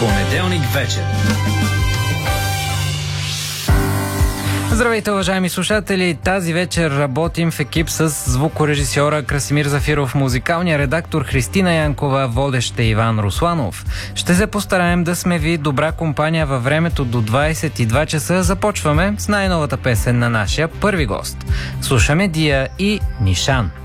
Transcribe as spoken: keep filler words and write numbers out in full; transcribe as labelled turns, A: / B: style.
A: Понеделник вечер.
B: Здравейте, уважаеми слушатели! Тази вечер работим в екип с звукорежисьора Красимир Зафиров, музикалния редактор Христина Янкова, водещ е Иван Русланов. Ще се постараем да сме ви добра компания във времето до двайсет и два часа. Започваме с най-новата песен на нашия първи гост. Слушаме Дия и Нишан.